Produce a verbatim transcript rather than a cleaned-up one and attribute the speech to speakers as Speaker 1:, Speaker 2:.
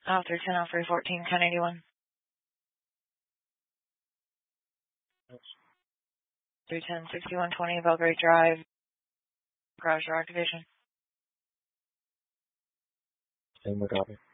Speaker 1: Oh, three ten, oh, three fourteen, ten eighty-one. three ten, sixty-one twenty, Belgrade Drive. Garage door activation.
Speaker 2: Same with copy.